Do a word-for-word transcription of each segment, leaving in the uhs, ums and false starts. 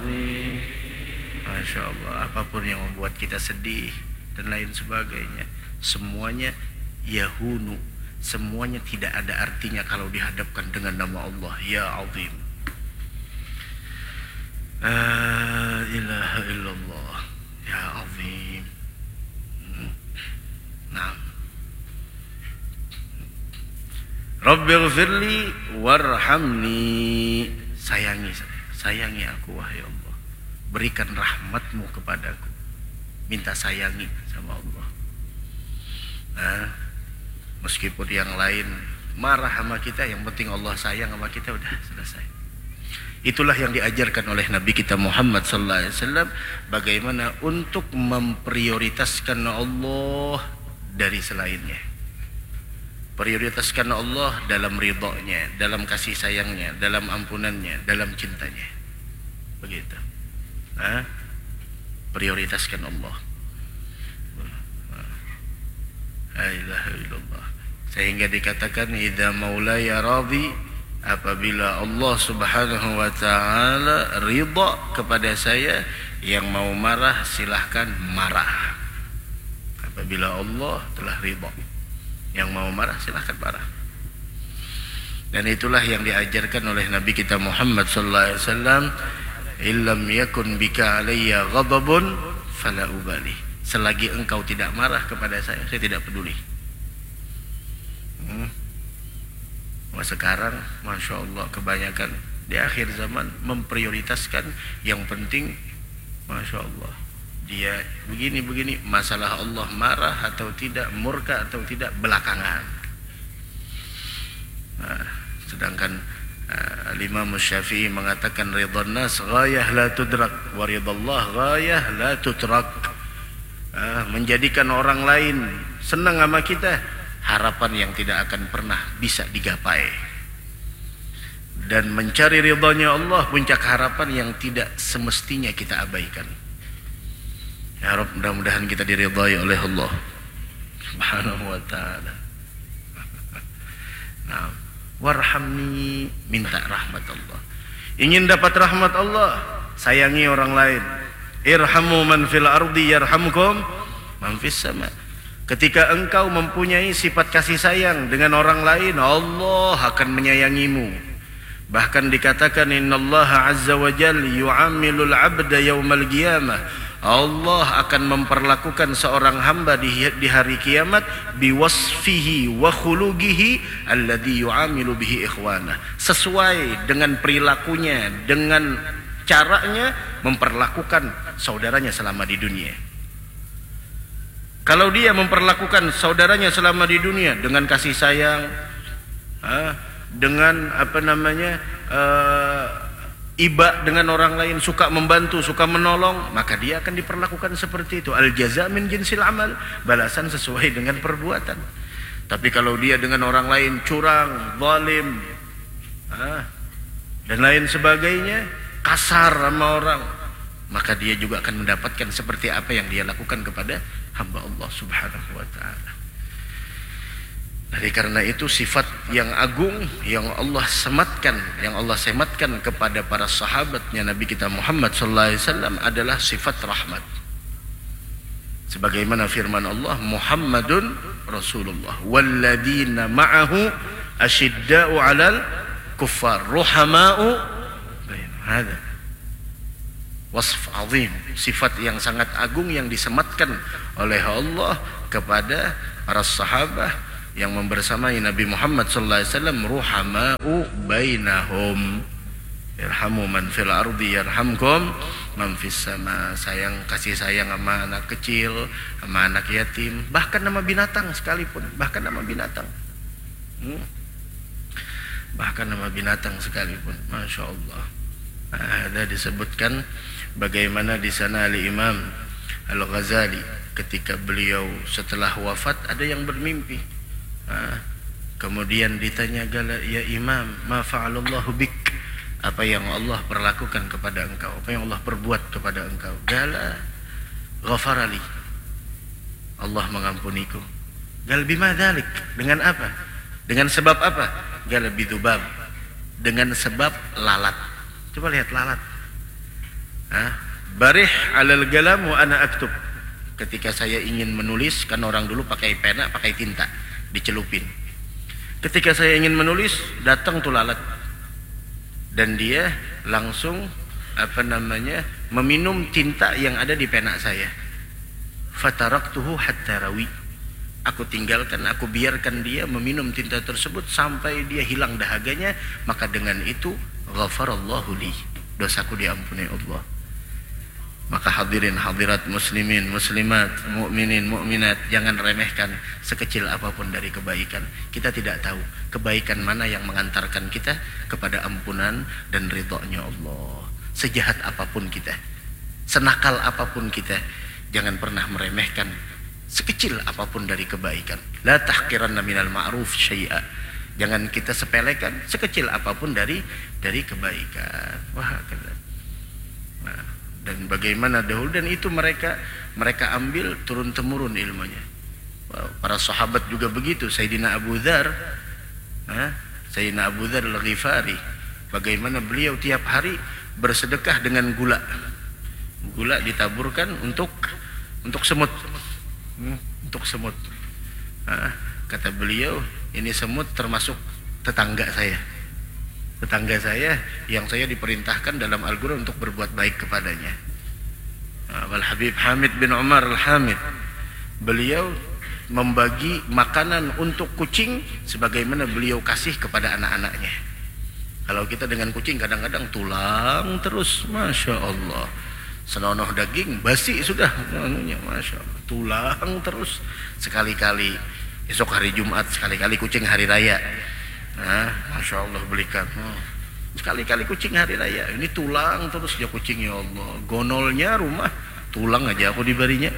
azim. Masya Allah, apapun yang membuat kita sedih dan lain sebagainya, semuanya yahunu, semuanya tidak ada artinya kalau dihadapkan dengan nama Allah ya azim. La ilaha illallah ya azim. Nah, Rabbighfirli warhamni, sayangi sayangi aku wahai Allah, berikan rahmatmu kepadaku, minta sayangi sama Allah. Nah, meskipun yang lain marah sama kita, yang penting Allah sayang sama kita, udah selesai. Itulah yang diajarkan oleh Nabi kita Muhammad sallallahu alaihi wasallam, bagaimana untuk memprioritaskan Allah dari selainnya. Prioritaskan Allah dalam ridhonya, dalam kasih sayangnya, dalam ampunannya, dalam cintanya. Begitu. Nah, prioritaskan Allah. La ilaha illallah. Sehingga dikatakan idza maulaya radhi, apabila Allah Subhanahu wa taala ridha kepada saya, yang mau marah silahkan marah. Apabila Allah telah ridha, yang mau marah silahkan marah. Dan itulah yang diajarkan oleh Nabi kita Muhammad sallallahu alaihi wasallam, illam yakun bika alayya ghadabun fala ubali. Selagi engkau tidak marah kepada saya, saya tidak peduli. Hmm. Wah, sekarang Masya Allah kebanyakan di akhir zaman memprioritaskan yang penting, Masya Allah, dia begini-begini, masalah Allah marah atau tidak, murka atau tidak, belakangan. Nah, sedangkan uh, Imam Syafi'i mengatakan ridhan nas ghayah la tudrak wa ridallah ghayah la tutrak. Uh, menjadikan orang lain senang sama kita, harapan yang tidak akan pernah bisa digapai. Dan mencari ridhanya Allah, puncak harapan yang tidak semestinya kita abaikan. Ya Rabb, mudah-mudahan kita diridhai oleh Allah Subhanahu wa ta'ala. Nah, warhamni, minta rahmat Allah. Ingin dapat rahmat Allah, sayangi orang lain. Irhamu man fil ardi yarhamkum man fis sama. Ketika engkau mempunyai sifat kasih sayang dengan orang lain, Allah akan menyayangimu. Bahkan dikatakan innallaha azza wa jalla yu'amilul 'abda yaumal qiyamah. Allah akan memperlakukan seorang hamba di, di hari kiamat biwasfihi wa khuluqihi alladhi yu'amilu bihi ikhwana, sesuai dengan perilakunya, dengan caranya memperlakukan saudaranya selama di dunia. Kalau dia memperlakukan saudaranya selama di dunia dengan kasih sayang, dengan apa namanya, uh, iba dengan orang lain, suka membantu, suka menolong, maka dia akan diperlakukan seperti itu. Al jaza min jinsil amal, balasan sesuai dengan perbuatan. Tapi kalau dia dengan orang lain curang, zalim, dan lain sebagainya, kasar sama orang, maka dia juga akan mendapatkan seperti apa yang dia lakukan kepada hamba Allah Subhanahu wa ta'ala. Jadi karena itu sifat yang agung yang Allah sematkan, yang Allah sematkan kepada para sahabatnya Nabi kita Muhammad sallallahu alaihi wasallam adalah sifat rahmat. Sebagaimana firman Allah, Muhammadun Rasulullah walladzina ma'ahu asyidda'u 'alal kuffar ruhama'u bain. Hada wasf azim, sifat yang sangat agung yang disematkan oleh Allah kepada para sahabat yang membersamai Nabi Muhammad sallallahu alaihi wasallam, ruhama'u bainahum irhamu man fil ardi yarhamkum man fis sama. Sayang, kasih sayang sama anak kecil, sama anak yatim, bahkan nama binatang sekalipun, bahkan nama binatang hmm. bahkan nama binatang sekalipun. Masya Allah. Nah, ada disebutkan bagaimana di sana Al-Imam Al-Ghazali ketika beliau setelah wafat ada yang bermimpi. Nah, kemudian ditanya, gala ya Imam, ma fa'alallahu bik, apa yang Allah perlakukan kepada engkau, apa yang Allah perbuat kepada engkau? Gala ghafarali, Allah mengampuniku. Gal bima dzalik, dengan apa? Dengan sebab apa? Gal bidzubab, dengan sebab lalat. Coba lihat lalat. Ah, barih alal galam wa ana aktub. Ketika saya ingin menulis, kan orang dulu pakai pena, pakai tinta, dicelupin. Ketika saya ingin menulis, datang tuh lalat. Dan dia langsung apa namanya? meminum tinta yang ada di pena saya. Fataraktuhu hatta rawi. Aku tinggalkan, aku biarkan dia meminum tinta tersebut sampai dia hilang dahaganya, maka dengan itu ghafarallahu li, dosaku diampuni Allah. Maka hadirin hadirat muslimin muslimat, mukminin mukminat, jangan remehkan sekecil apapun dari kebaikan. Kita tidak tahu kebaikan mana yang mengantarkan kita kepada ampunan dan ridhonya Allah. Sejahat apapun kita, senakal apapun kita, jangan pernah meremehkan sekecil apapun dari kebaikan. La tahqiranna minal ma'ruf syai'a. Jangan kita sepelekan sekecil apapun dari dari kebaikan. Wah, nah, dan bagaimana dahulu, dan itu mereka mereka ambil turun temurun ilmunya. Para sahabat juga begitu. Sayyidina Abu Dzar, nah, Sayyidina Abu Dzar Al-Ghifari, bagaimana beliau tiap hari bersedekah dengan gula. Gula ditaburkan untuk untuk semut. Hmm, untuk semut. Nah, kata beliau, ini semut termasuk tetangga saya. Tetangga saya yang saya diperintahkan dalam Al-Quran untuk berbuat baik kepadanya. Nah, Al-Habib Hamid bin Umar Al-Hamid, beliau membagi makanan untuk kucing sebagaimana beliau kasih kepada anak-anaknya. Kalau kita dengan kucing kadang-kadang tulang terus, Masya Allah. Senonoh daging basi sudah, Masya Allah, tulang terus. Sekali-kali esok hari Jumat, sekali-kali kucing hari raya, nah, Masya Allah belikan. Sekali-kali kucing hari raya, ini tulang terus ya kucing, ya Allah. Gonolnya rumah tulang aja aku dibarinya.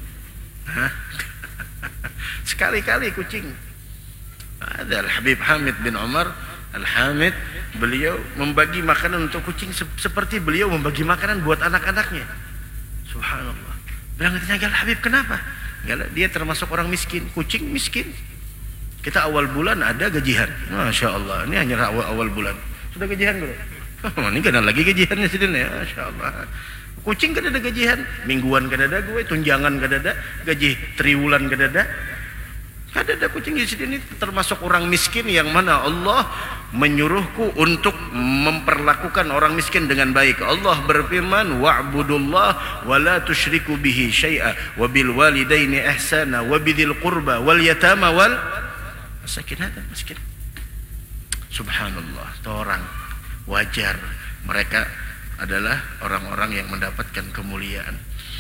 Sekali-kali kucing. Ada Al-Habib Hamid bin Umar Al-Hamid, beliau membagi makanan untuk kucing seperti beliau membagi makanan buat anak-anaknya. Subhanallah. Bilang katanya, Habib kenapa? Gala, dia termasuk orang miskin, kucing miskin. Kita awal bulan ada gajian, Masya Allah. Ini hanya awal, awal bulan sudah gajian bro. Oh, ini kan lagi gajiannya sih, ya Masya Allah. Kucing kan ada gajian, mingguan kan ada gue, tunjangan kan ada, gaji triwulan kan ada. Ada ada kucing di sini, termasuk orang miskin yang mana Allah menyuruhku untuk memperlakukan orang miskin dengan baik. Allah berfirman, wa'budullah wa la tusyriku bihi syai'a wa bil walidaini ihsana wa bidzil qurba wal yatama wal masakin. Ada miskin. Subhanallah, itu orang wajar, mereka adalah orang-orang yang mendapatkan kemuliaan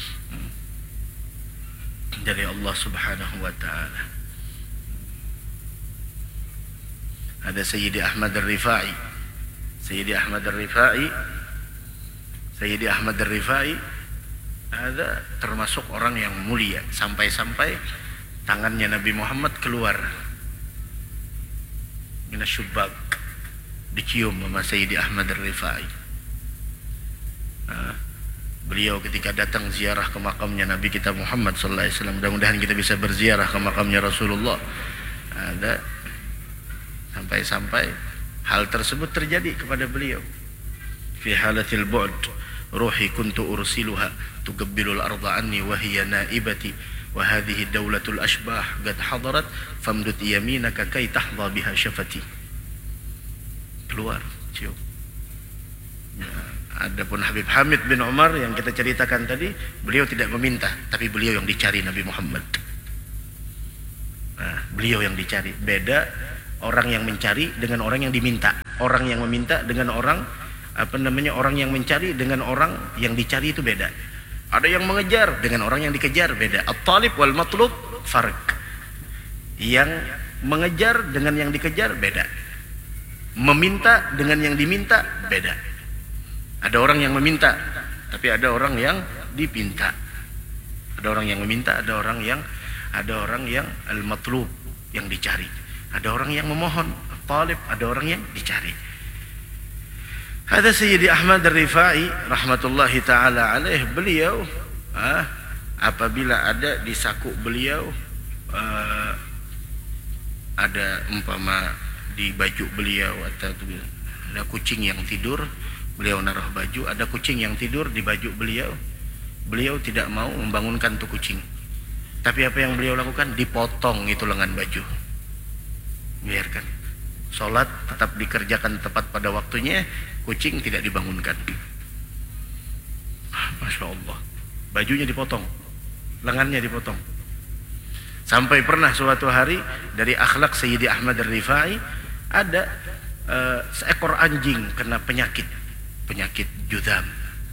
dari Allah Subhanahu wa taala. Ada Sayyidi Ahmad Ar-Rifai. Sayyidi Ahmad Ar-Rifai Sayyidi Ahmad Ar-Rifai ada termasuk orang yang mulia, sampai-sampai tangannya Nabi Muhammad keluar minasyubbak, dicium sama Sayyidi Ahmad Ar-Rifai. Nah, beliau ketika datang ziarah ke makamnya Nabi kita Muhammad sallallahu alaihi wasallam, mudah-mudahan kita bisa berziarah ke makamnya Rasulullah. Ada sampai-sampai hal tersebut terjadi kepada beliau. Fi halatil bu'd ruhi kuntu ursiluha tugabbilul arda anni wa hiya naibati wa hadhihi dawlatul ashbah qad hadarat famdud yaminaka kay tahdha biha syafati. Keluar cium. Ya, adapun Habib Hamid bin Umar yang kita ceritakan tadi, beliau tidak meminta, tapi beliau yang dicari Nabi Muhammad. Nah, beliau yang dicari. Beda orang yang mencari dengan orang yang diminta. Orang yang meminta dengan orang apa namanya orang yang mencari dengan orang yang dicari itu beda. Ada yang mengejar dengan orang yang dikejar, beda. At-talib wal matlub farq. Yang mengejar dengan yang dikejar beda. Meminta dengan yang diminta beda. Ada orang yang meminta, tapi ada orang yang dipinta. Ada orang yang meminta, ada orang yang ada orang yang al-matlub, yang dicari. Ada orang yang memohon, talib, ada orang yang dicari. Ada Sayyidi Ahmad Ar-Rifai rahmatullahi taala alaih, beliau ah, apabila ada di saku beliau ah, ada umpama di baju beliau atau ada kucing yang tidur, Beliau naruh baju, ada kucing yang tidur di baju beliau. Beliau tidak mau membangunkan tuh kucing. Tapi apa yang beliau lakukan? Dipotong itu lengan baju. Biarkan. Sholat tetap dikerjakan tepat pada waktunya, kucing tidak dibangunkan. Masya Allah. Bajunya dipotong, lengannya dipotong. Sampai pernah suatu hari dari akhlak Sayyidi Ahmad Ar-Rifai, ada uh, seekor anjing kena penyakit, penyakit judam.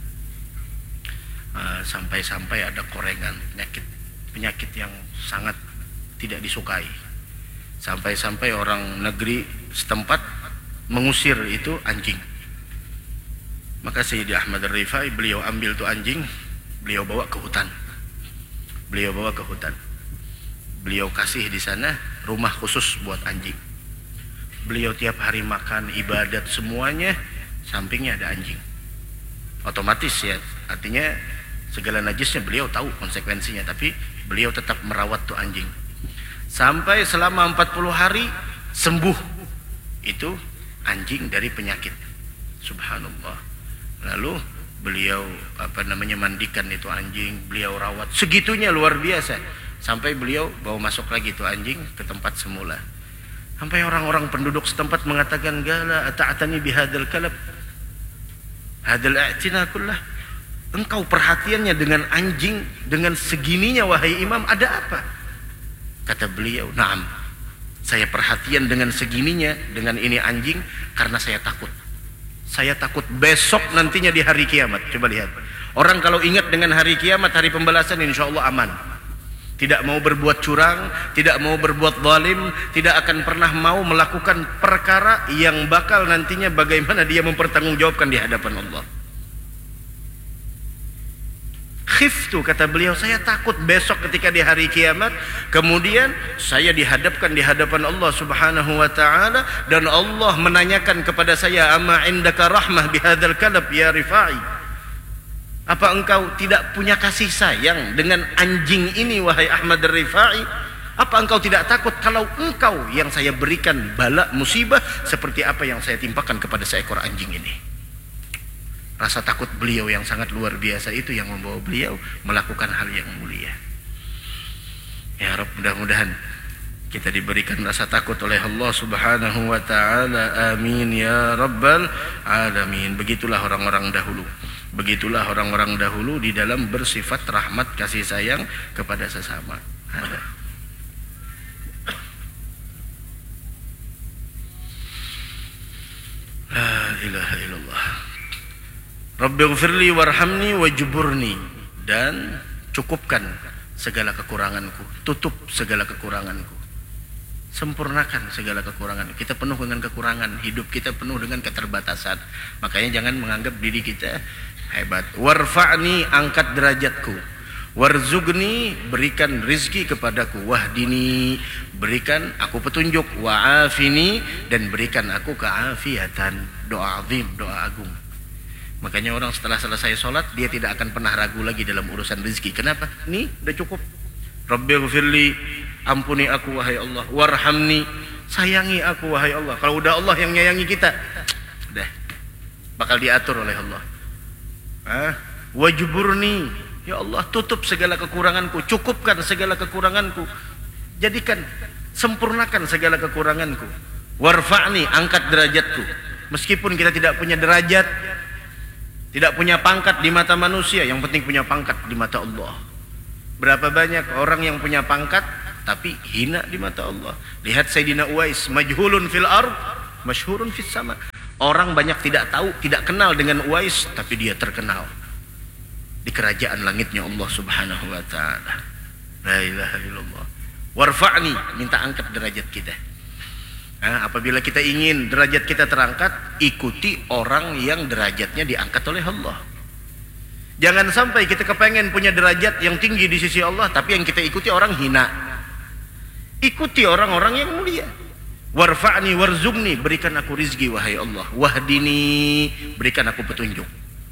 Uh, sampai-sampai ada korengan, penyakit penyakit yang sangat tidak disukai. Sampai-sampai orang negeri setempat mengusir itu anjing. Maka Sayyidi Ahmad Ar-Rifai, beliau ambil tuh anjing, beliau bawa ke hutan. Beliau bawa ke hutan. Beliau kasih di sana rumah khusus buat anjing. Beliau tiap hari makan, ibadat, semuanya sampingnya ada anjing. Otomatis ya, artinya segala najisnya beliau tahu konsekuensinya, tapi beliau tetap merawat tuh anjing. Sampai selama empat puluh hari sembuh itu anjing dari penyakit. Subhanallah. Lalu beliau apa namanya mandikan itu anjing, beliau rawat. Segitunya luar biasa. Sampai beliau bawa masuk lagi itu anjing ke tempat semula. Sampai orang-orang penduduk setempat mengatakan, "Gala ata'atani bihadzal kalab. Hadzal i'tina kullah." Engkau perhatiannya dengan anjing dengan segininya wahai imam, ada apa? Kata beliau, "Na'am. Saya perhatian dengan segininya dengan ini anjing karena saya takut. Saya takut besok nantinya di hari kiamat." Coba lihat. Orang kalau ingat dengan hari kiamat, hari pembalasan, insya Allah aman. Tidak mau berbuat curang, tidak mau berbuat zalim, tidak akan pernah mau melakukan perkara yang bakal nantinya bagaimana dia mempertanggungjawabkan di hadapan Allah. Khiftu, kata beliau, saya takut besok ketika di hari kiamat, kemudian saya dihadapkan di hadapan Allah Subhanahu wa taala dan Allah menanyakan kepada saya, "Ama indaka rahmah bihadzal kalab ya Rifai?" Apa engkau tidak punya kasih sayang dengan anjing ini wahai Ahmad Ar-Rifai? Apa engkau tidak takut kalau engkau yang saya berikan bala musibah seperti apa yang saya timpakan kepada seekor anjing ini? Rasa takut beliau yang sangat luar biasa itu yang membawa beliau melakukan hal yang mulia. Ya Rabb, mudah-mudahan kita diberikan rasa takut oleh Allah Subhanahu wa taala. Amin ya rabbal alamin. Begitulah orang-orang dahulu. Begitulah orang-orang dahulu di dalam bersifat rahmat kasih sayang kepada sesama. Ada. La ilaha illallah. Rabbighfirli warhamni wajburni, dan cukupkan segala kekuranganku, tutup segala kekuranganku. Sempurnakan segala kekurangan. Kita penuh dengan kekurangan, hidup kita penuh dengan keterbatasan. Makanya jangan menganggap diri kita hebat. Warfa'ni, angkat derajatku. Warzugni, berikan rizki kepadaku. Wahdini, berikan aku petunjuk. Wa'afini, dan berikan aku keafiatan. Doa azim, doa agung. Makanya orang setelah selesai sholat, dia tidak akan pernah ragu lagi dalam urusan rizki. Kenapa? Ini udah cukup. Rabbighfirli, ampuni aku wahai Allah. Warhamni, sayangi aku wahai Allah. Kalau udah Allah yang nyayangi kita, udah bakal diatur oleh Allah. Ah, wajburni, ya Allah, tutup segala kekuranganku, cukupkan segala kekuranganku, jadikan, sempurnakan segala kekuranganku. Warfa'ni, angkat derajatku. Meskipun kita tidak punya derajat, tidak punya pangkat di mata manusia, yang penting punya pangkat di mata Allah. Berapa banyak orang yang punya pangkat tapi hina di mata Allah. Lihat Sayyidina Uwais, majhulun fil ard, masyhurun fis sama. Orang banyak tidak tahu, tidak kenal dengan Uwais, tapi dia terkenal di kerajaan langitnya Allah Subhanahu wa taala. La ilaha illallah. Warfa'ni, minta angkat derajat kita. Nah, apabila kita ingin derajat kita terangkat, ikuti orang yang derajatnya diangkat oleh Allah. Jangan sampai kita kepengen punya derajat yang tinggi di sisi Allah, tapi yang kita ikuti orang hina. Ikuti orang-orang yang mulia. Warfa'ni warzugni, berikan aku rizki wahai Allah. Wahdini, berikan aku petunjuk.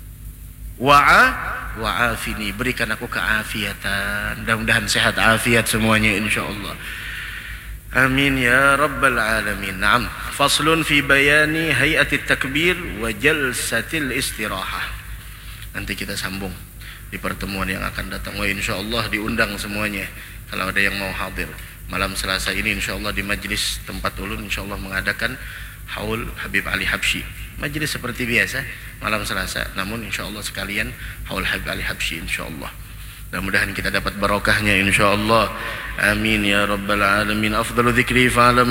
Wa'a wa'afini, berikan aku keafiatan. Mudah-mudahan sehat afiat semuanya insyaallah. Amin ya rabbal alamin. Naam. Faslun fi bayani hayatit takbir wa jalsatil istirahah. Nanti kita sambung di pertemuan yang akan datang. Wa insyaallah diundang semuanya kalau ada yang mau hadir. Malam Selasa ini insyaallah di majlis tempat ulun insyaallah mengadakan haul Habib Ali Habsyi. Majlis seperti biasa malam Selasa, namun insyaallah sekalian haul Habib Ali Habsyi insyaallah. Mudah-mudahan kita dapat barokahnya insyaallah. Amin ya rabbal alamin. Afdalu dzikri fa'alam